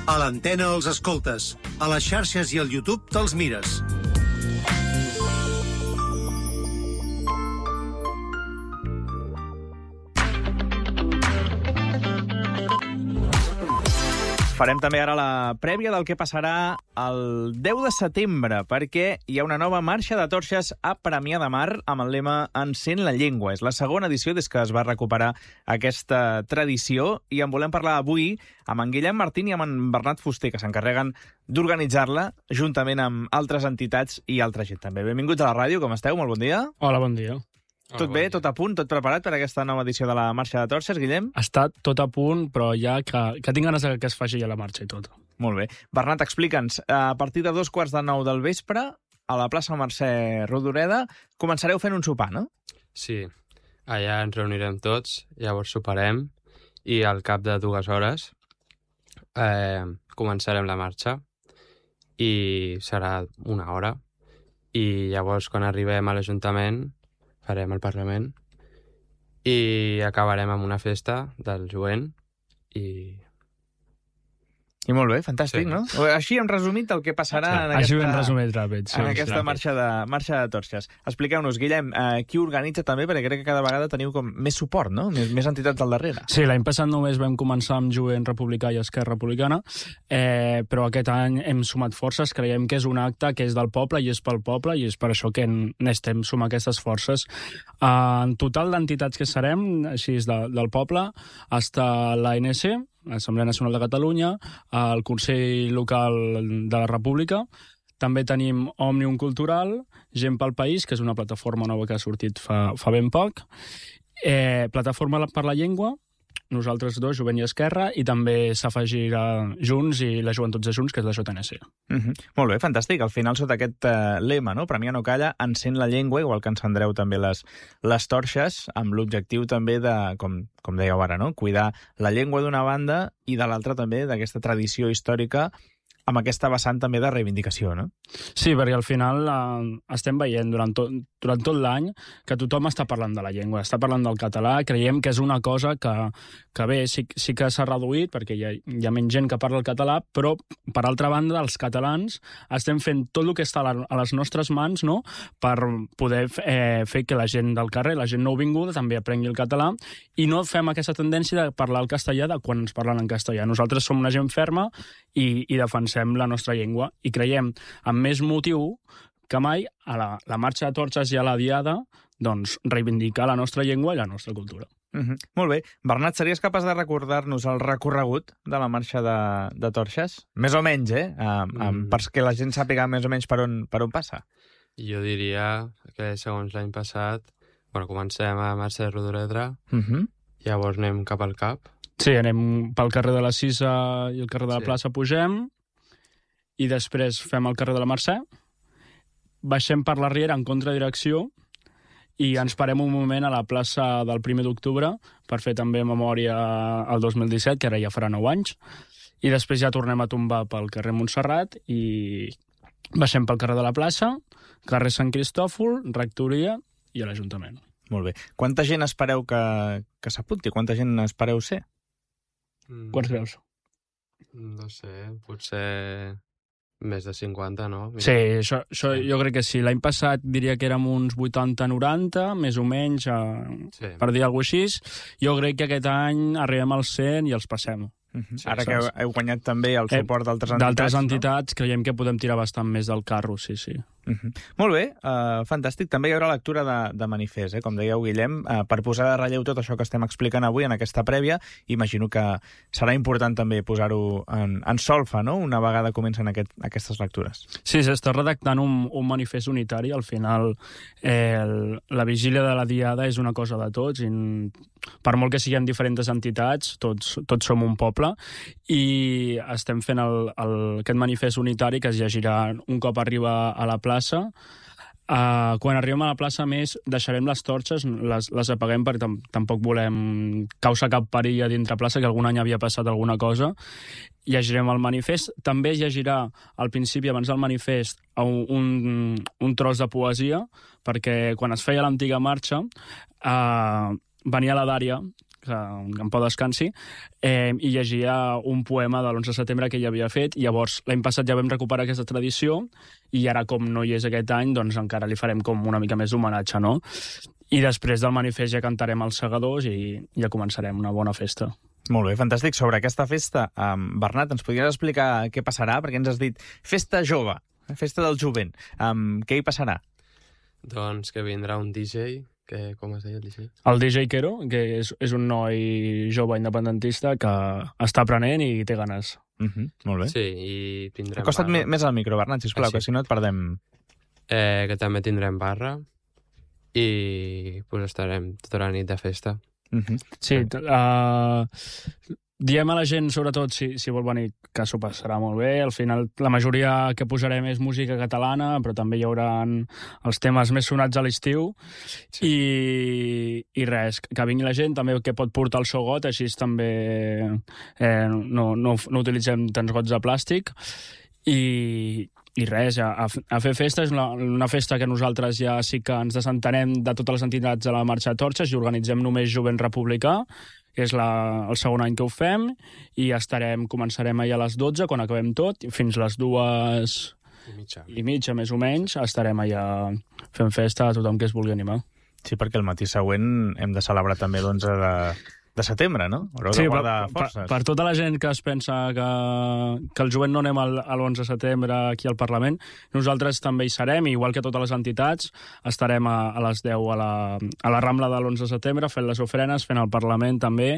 A l'antena els escoltes, a les xarxes i al YouTube te'ls mires. Farem també ara la prèvia del que passarà el 10 de setembre, perquè hi ha una nova marxa de torxes a Premià de Mar amb el lema Encén la llengua. És la segona edició des que es va recuperar aquesta tradició i en volem parlar avui amb en Guillem Martín i amb en Bernat Fuster, que s'encarreguen d'organitzar-la juntament amb altres entitats i altra gent també. Benvinguts a la ràdio, com esteu? Molt bon dia. Hola, bon dia. Tot bé, tot a punt, tot preparat per aquesta nova edició de la Marxa de Torxes, Guillem? Està tot a punt, però ja que tinc ganes que es faci ja la marxa i tot. Molt bé. Bernat, explica'ns, a partir de 2:45 del vespre, a la plaça Mercè Rodoreda, començareu fent un sopar, no? Sí, allà ens reunirem tots, llavors soparem, i al cap de 2 hores començarem la marxa, i serà 1 hora, i llavors quan arribem a l'Ajuntament farem el Parlament i acabarem amb una festa del jovent i molt bé, fantàstic, sí. No? Així hem resumit el que passarà en aquesta, ben resumit ràpid, sí, en aquesta marxa de torxes. Expliqueu-nos, Guillem, qui organitza també, perquè crec que cada vegada teniu com més suport, no? Més entitats al darrere. Sí, l'any passat només vam començar amb Jovent Republicà i Esquerra Republicana, però aquest any hem sumat forces, creiem que és un acte que és del poble i és pel poble i és per això que necessitem sumar aquestes forces. En total d'entitats que serem, així del poble, està l'ANC, l'Assemblea Nacional de Catalunya, el Consell Local de la República, també tenim Òmnium Cultural, Gent pel País, que és una plataforma nova que ha sortit fa ben poc, Plataforma per la Llengua, nosaltres dos, Jovent i Esquerra, i també s'afegirà Junts i les Joventuts de Junts, que és la JNC. Molt bé, fantàstic. Al final, sota aquest lema, no? Premià no calla, encén la llengua, igual que encendreu també les torxes, amb l'objectiu també de, com dèieu ara, no? Cuidar la llengua d'una banda i de l'altra també d'aquesta tradició històrica amb aquesta vessant també de reivindicació, no? Sí, perquè al final estem veient durant tot l'any que tothom està parlant de la llengua, està parlant del català, creiem que és una cosa que bé, sí que s'ha reduït perquè hi ha menys gent que parla el català, però per altra banda els catalans estem fent tot el que està a les nostres mans, no?, per poder fer que la gent del carrer, la gent nouvinguda també aprengui el català i no fem aquesta tendència de parlar el castellà de quan ens parlen en castellà. Nosaltres som una gent ferma i defensem la nostra llengua i creiem, amb més motiu que mai, a la marxa de torxes i a la diada, doncs reivindicar la nostra llengua i la nostra cultura. Molt bé. Bernat, series capaç de recordar-nos el recorregut de la marxa de torxes? Més o menys, perquè la gent sàpiga més o menys per on passa. Jo diria que segons l'any passat, comencem a Mercè Rodoreda, llavors anem cap al Cap. Sí, anem pel carrer de la Cisa i el carrer de la Plaça pugem, i després fem el carrer de la Mercè, baixem per la Riera en contradirecció i ens parem un moment a la plaça del 1 d'octubre per fer també memòria al 2017, que ara ja farà 9 anys, i després ja tornem a tombar pel carrer Montserrat i baixem pel carrer de la plaça, carrer Sant Cristòfol, rectoria i a l'Ajuntament. Molt bé. Quanta gent espereu que s'apunti? Quanta gent espereu ser? Quants creus? No sé, potser més de 50, no? Sí, això jo crec que sí. L'any passat diria que érem uns 80-90, més o menys, per dir alguna cosa així. Jo crec que aquest any arribem als 100 i els passem. Sí, ara que heu guanyat també el suport d'altres entitats. D'altres entitats, creiem que podem tirar bastant més del carro, sí. Molt bé, fantàstic. També hi haurà lectura de manifest, com dèieu, Guillem, per posar de relleu tot això que estem explicant avui en aquesta prèvia. Imagino que serà important també posar-ho en solfa, no?, una vegada comencen aquestes lectures. Sí, s'està redactant un manifest unitari. Al final, la vigília de la diada és una cosa de tots, i per molt que siguem diferents entitats, tots som un poble, i estem fent aquest manifest unitari que es llegirà un cop arriba a la plaça. Quan arribem a la plaça, més, deixarem les torxes, les apaguem perquè tampoc volem causar cap perill a dintre plaça, que algun any havia passat alguna cosa. Llegirem el manifest. També llegirà al principi, abans del manifest, un tros de poesia, perquè quan es feia l'antiga marxa venia la Dària, que en pau descansi, i llegia un poema de l'11 de setembre que ell havia fet. Llavors, l'any passat ja vam recuperar aquesta tradició i ara, com no hi és aquest any, doncs encara li farem com una mica més d'homenatge, no? I després del manifest ja cantarem els segadors i ja començarem una bona festa. Molt bé, fantàstic. Sobre aquesta festa, Bernat, ens podries explicar què passarà? Perquè ens has dit festa jove, festa del jovent. Què hi passarà? Doncs que vindrà un DJ, que com es deia el DJ? El DJ Quero, que és un noi jove independentista que està aprenent i té ganes. Molt bé. Sí, i tindrem Acosta't més al micro, Bernat, sisplau, que si no et perdem. Que també tindrem barra i pues, estarem tota la nit de festa. Sí, diem a la gent, sobretot, si vol venir, que s'ho passarà molt bé. Al final, la majoria que posarem és música catalana, però també hi haurà els temes més sonats a l'estiu. Sí. I res, que vingui la gent, també que pot portar el seu got, així també no utilitzem tants gots de plàstic. I res, a fer festa. És una festa que nosaltres ja sí que ens desentenem de totes les entitats de la Marxa de Torxes i organitzem només Jovent Republicà, que és el segon any que ho fem, i començarem allà a les 12, quan acabem tot, i fins les 2:30, més o menys, estarem allà fent festa a tothom que es vulgui animar. Sí, perquè el matí següent hem de celebrar també l'11 de setembre, no? Sí, per tota la gent que es pensa que el jovent no anem a l'11 de setembre aquí al Parlament, nosaltres també hi serem, igual que totes les entitats, estarem a les 10 a la Rambla de l'11 de setembre fent les ofrenes, fent el Parlament també,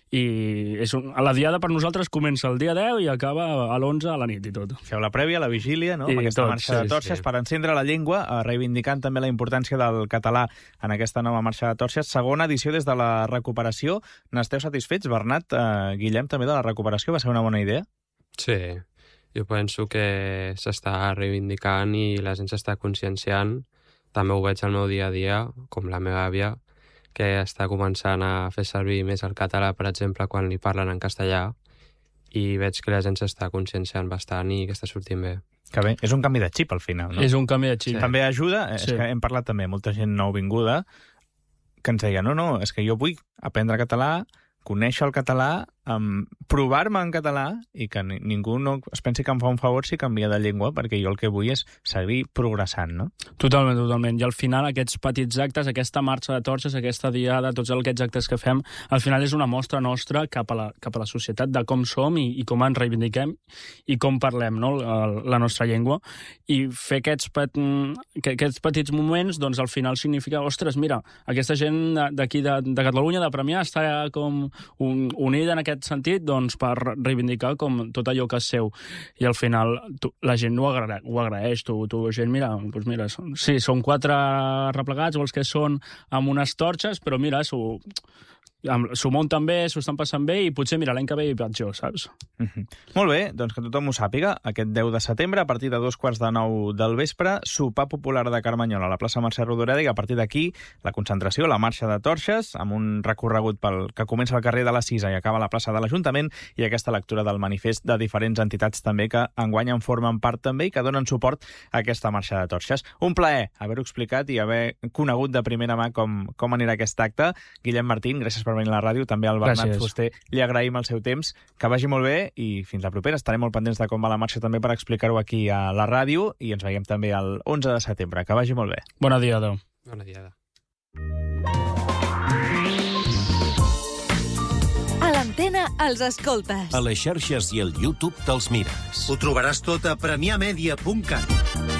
i la diada per nosaltres comença el dia 10 i acaba a l'11 a la nit i tot. Feu la prèvia, la vigília, no? Amb aquesta marxa de torxes per encendre la llengua, reivindicant també la importància del català en aquesta nova marxa de torxes. Segona edició des de la recuperació. N'esteu satisfets, Bernat? Guillem, també de la recuperació? Va ser una bona idea? Sí, jo penso que s'està reivindicant i la gent s'està conscienciant. També ho veig al meu dia a dia, com la meva àvia, que està començant a fer servir més el català, per exemple, quan li parlen en castellà, i veig que la gent s'està conscienciant bastant i que està sortint bé. Que bé, és un canvi de xip al final, no? És un canvi de xip. Sí. També ajuda, és que hem parlat també, molta gent nouvinguda, que ens deia, no, és que jo vull aprendre català, conèixer el català, provar-me en català i que ningú no es pensi que em fa un favor si canvia de llengua, perquè jo el que vull és seguir progressant, no? Totalment. I al final aquests petits actes, aquesta marxa de torxes, aquesta diada, tots aquests actes que fem, al final és una mostra nostra cap a la societat de com som i com ens reivindiquem i com parlem, no? La nostra llengua. I fer aquests petits moments, doncs al final significa, ostres, mira, aquesta gent d'aquí de Catalunya, de Premià, està com unida en aquest sentit, doncs per reivindicar com tot allò que és seu. I al final la gent ho agraeix. Gent, mira, són 4 replegats, o els que són amb unes torxes, però mira, s'ho munten bé, s'ho estan passant bé i potser, mira, l'any que ve hi vaig jo, saps? Molt bé, doncs que tothom ho sàpiga. Aquest 10 de setembre, a partir de 8:45 del vespre, sopar popular de Carmanyola a la plaça Mercè Rodoreda, i a partir d'aquí la concentració, la marxa de torxes, amb un recorregut que comença al carrer de la Cisa i acaba a la plaça de l'Ajuntament, i aquesta lectura del manifest de diferents entitats també que enguany en formen part també i que donen suport a aquesta marxa de torxes. Un plaer haver-ho explicat i haver conegut de primera mà com anirà aquest acte. Guillem Martín, gràcies per venir a la ràdio, també al Bernat Fuster li agraïm el seu temps, que vagi molt bé i fins la propera. Estarem molt pendents de com va la marxa també per explicar-ho aquí a la ràdio i ens veiem també el 11 de setembre. Que vagi molt bé. Bona diada. Bona diada. A l'antena els escoltes. A les xarxes i al YouTube te'ls mires. Ho trobaràs tot a premiamedia.cat.